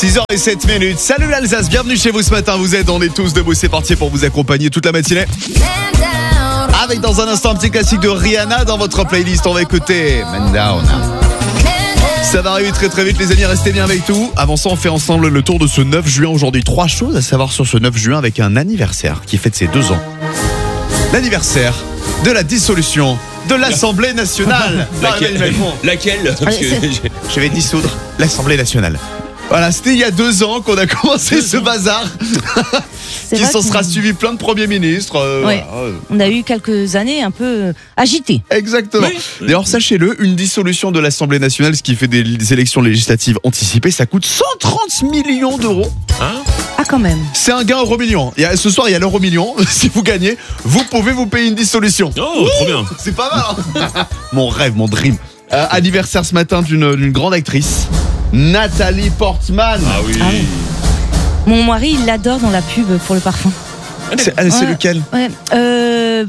6h07. Salut l'Alsace, bienvenue chez vous ce matin. Vous êtes, on est tous debout, c'est parti pour vous accompagner toute la matinée. Avec dans un instant un petit classique de Rihanna dans votre playlist. On va écouter Man Down. Ça va arriver très très vite les amis, restez bien avec tout. Avant ça, on fait ensemble le tour de ce 9 juin aujourd'hui. 3 choses à savoir sur ce 9 juin avec un anniversaire qui fête ses 2 ans. L'anniversaire de la dissolution de l'Assemblée nationale. Laquelle Parce que Je vais dissoudre l'Assemblée nationale. Voilà, c'était il y a 2 ans qu'on a commencé ce bazar. Qui s'en sera suivi plein de premiers ministres. Ouais. Voilà. On a eu quelques années un peu agitées. Exactement. Oui. D'ailleurs, sachez-le, une dissolution de l'Assemblée nationale, ce qui fait des élections législatives anticipées, ça coûte 130 millions d'euros. Ah, quand même. C'est un gain euro million. Ce soir, il y a l'euro million. Si vous gagnez, vous pouvez vous payer une dissolution. Oh, trop bien. C'est pas mal. Hein. Mon rêve, mon dream. Anniversaire ce matin d'une grande actrice, Nathalie Portman. Ah oui. Ah oui. Mon mari, il l'adore dans la pub pour le parfum. C'est lequel? Ouais. Elle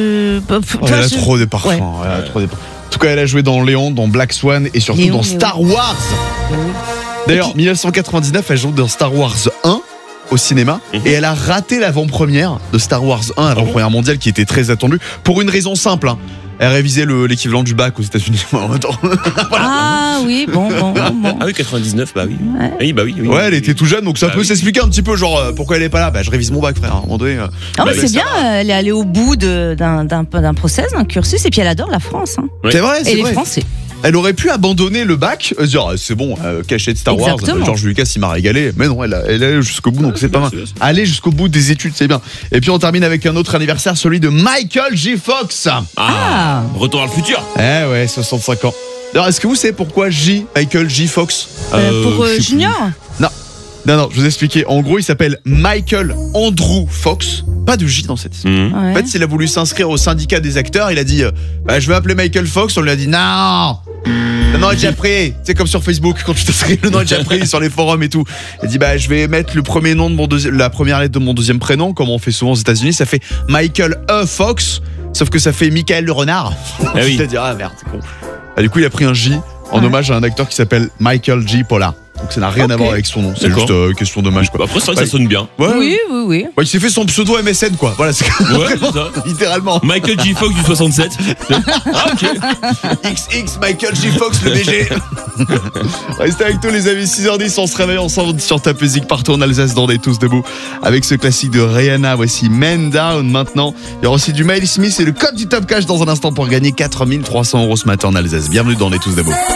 a trop de parfums. Ouais. En tout cas, elle a joué dans Léon, dans Black Swan et surtout dans Star Wars. D'ailleurs, 1999, elle joue dans Star Wars 1 au cinéma et elle a raté l'avant-première de Star Wars 1, l'avant-première mondiale qui était très attendue pour une raison simple. Elle révisait l'équivalent du bac aux États-Unis. Voilà. Ah oui, bon. Ah oui, 99, bah oui. Ouais. Oui. Ouais, elle était tout jeune, donc ça peut s'expliquer un petit peu, genre, pourquoi elle est pas là. Bah, je révise mon bac, frère. À un moment donné. Mais c'est bien, elle est allée au bout d'un process, d'un cursus, et puis elle adore la France. Hein. Ouais. C'est vrai, et les Français. Elle aurait pu abandonner le bac, dire c'est bon, cachet de Star Wars, George Lucas il m'a régalé. Mais non, elle est allée jusqu'au bout, donc c'est pas mal. Aller jusqu'au bout des études, c'est bien. Et puis on termine avec un autre anniversaire, celui de Michael J. Fox. Retour à le futur. Ouais, 65 ans. Alors est-ce que vous savez pourquoi Michael J. Fox pour Junior? Non, je vous expliquer. En gros, il s'appelle Michael Andrew Fox. Pas de J dans cette histoire. En fait, s'il a voulu s'inscrire au syndicat des acteurs, il a dit je vais appeler Michael Fox. On lui a dit non, le nom est déjà pris. C'est comme sur Facebook quand tu t'inscris, le nom est déjà pris sur les forums et tout. Il a dit je vais mettre le premier nom de la première lettre de mon deuxième prénom, comme on fait souvent aux États-Unis. Ça fait Michael E. Fox, sauf que ça fait Michael le renard. Oui. C'est-à-dire merde, c'est con. Du coup, il a pris un J en hommage à un acteur qui s'appelle Michael J. Paula. Donc ça n'a rien à voir avec son nom, c'est juste question d'hommage quoi. Après c'est vrai que ça sonne bien. Oui. Ouais, il s'est fait son pseudo MSN quoi. Voilà, c'est ça. Littéralement. Michael J. Fox du 67. Ok. XX Michael J. Fox le BG. Restez avec nous les amis, 6h10, on se réveille ensemble sur Top Music partout en Alsace dans des tous debout avec ce classique de Rihanna. Voici Man Down maintenant. Il y aura aussi du Miley Smith et le code du Top Cash dans un instant pour gagner 4300 € ce matin en Alsace. Bienvenue dans des tous debout.